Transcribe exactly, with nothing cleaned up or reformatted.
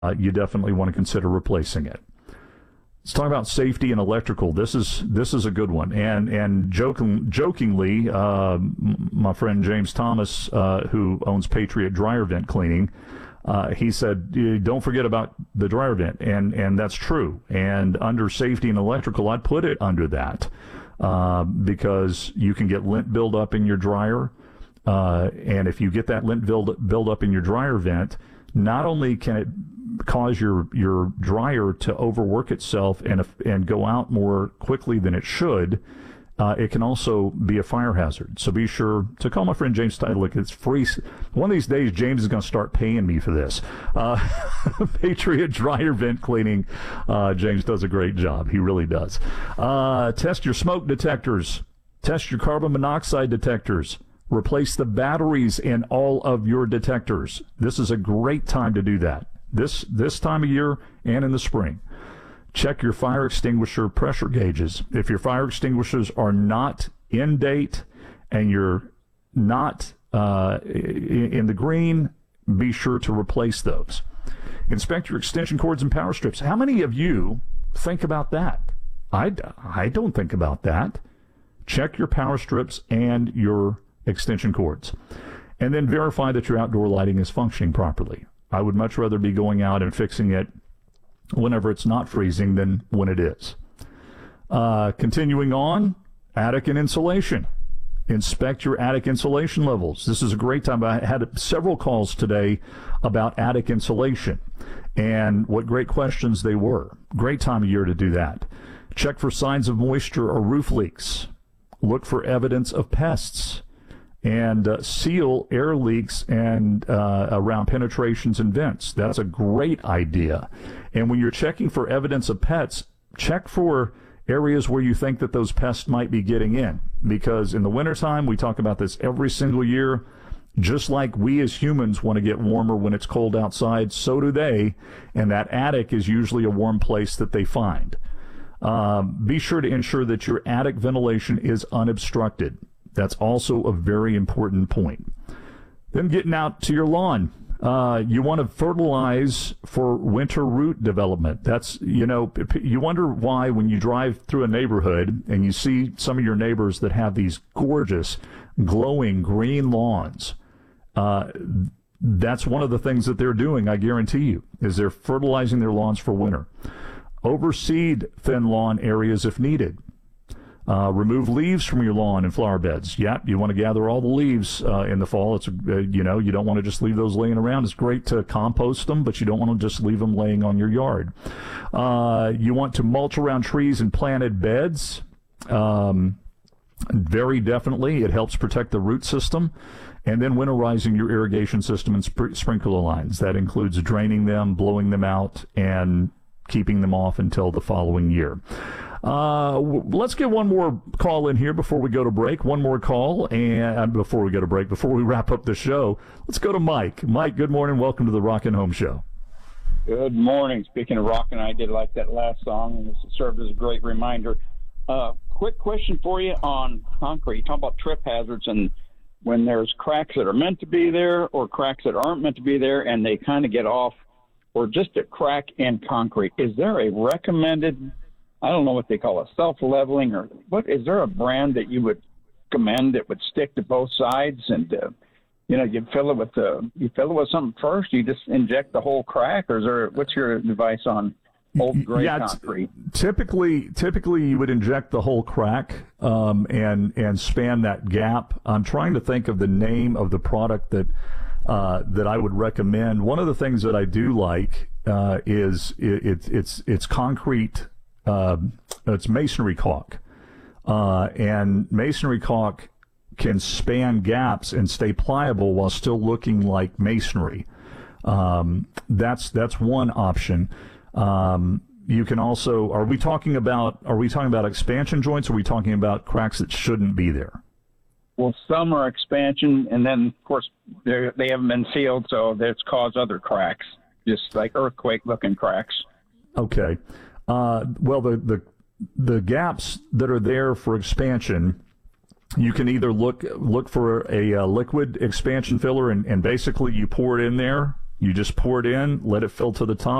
uh, you definitely want to consider replacing it. Let's talk about safety and electrical. This is this is a good one. And and joking, jokingly, uh, my friend James Thomas, uh, who owns Patriot Dryer Vent Cleaning, uh, he said, don't forget about the dryer vent. And, and that's true. And under safety and electrical, I'd put it under that uh, because you can get lint buildup in your dryer. Uh, and if you get that lint build, build up in your dryer vent, not only can it cause your your dryer to overwork itself and and go out more quickly than it should, uh, it can also be a fire hazard. So be sure to call my friend James Titlick. It's free. One of these days, James is going to start paying me for this. Uh, Patriot Dryer Vent Cleaning. Uh, James does a great job. He really does. Uh, test your smoke detectors. Test your carbon monoxide detectors. Replace the batteries in all of your detectors. This is a great time to do that. This this time of year and in the spring. Check your fire extinguisher pressure gauges. If your fire extinguishers are not in date and you're not uh, in the green, be sure to replace those. Inspect your extension cords and power strips. How many of you think about that? I, I don't think about that. Check your power strips and your extension cords. And then verify that your outdoor lighting is functioning properly. I would much rather be going out and fixing it whenever it's not freezing than when it is. Uh, continuing on, attic and insulation. Inspect your attic insulation levels. This is a great time. I had several calls today about attic insulation and what great questions they were. Great time of year to do that. Check for signs of moisture or roof leaks. Look for evidence of pests. And uh, seal air leaks and uh, around penetrations and vents. That's a great idea. And when you're checking for evidence of pets, check for areas where you think that those pests might be getting in. Because in the wintertime, we talk about this every single year, just like we as humans want to get warmer when it's cold outside, so do they. And that attic is usually a warm place that they find. Um, be sure to ensure that your attic ventilation is unobstructed. That's also a very important point. Then getting out to your lawn. Uh, you want to fertilize for winter root development. That's, you know, you wonder why when you drive through a neighborhood and you see some of your neighbors that have these gorgeous, glowing green lawns. Uh, that's one of the things that they're doing, I guarantee you, is they're fertilizing their lawns for winter. Overseed thin lawn areas if needed. Uh, remove leaves from your lawn and flower beds. Yep, you want to gather all the leaves uh, in the fall. It's uh, you know, you don't want to just leave those laying around. It's great to compost them, but you don't want to just leave them laying on your yard. Uh, you want to mulch around trees and planted beds. Um, very definitely, it helps protect the root system. And then winterizing your irrigation system and sp- sprinkler lines. That includes draining them, blowing them out, and keeping them off until the following year. Uh, let's get one more call in here before we go to break. One more call, and before we go to break, before we wrap up the show, let's go to Mike. Mike, good morning. Welcome to the Rockin' Home Show. Good morning. Speaking of rockin', I did like that last song, and this served as a great reminder. Uh, quick question for you on concrete. You talk about trip hazards, and when there's cracks that are meant to be there or cracks that aren't meant to be there, and they kind of get off, or just a crack in concrete, is there a recommended, I don't know what they call it, self-leveling, or what, is there a brand that you would recommend that would stick to both sides? And, uh, you know, you fill it with the, you fill it with something first, you just inject the whole crack, or is there, what's your advice on old gray yeah, concrete? Typically, typically you would inject the whole crack um, and, and span that gap. I'm trying to think of the name of the product that, uh, that I would recommend. One of the things that I do like uh, is it, it, it's, it's concrete. Uh, it's masonry caulk, uh, and masonry caulk can span gaps and stay pliable while still looking like masonry. Um, that's that's one option. Um, you can also, are we talking about are we talking about expansion joints? Or are we talking about cracks that shouldn't be there? Well, some are expansion, and then of course they they haven't been sealed, so that's caused other cracks, just like earthquake-looking cracks. Okay. Uh, well, the, the the gaps that are there for expansion, you can either look look for a, a liquid expansion filler, and, and basically you pour it in there You just pour it in, let it fill to the top.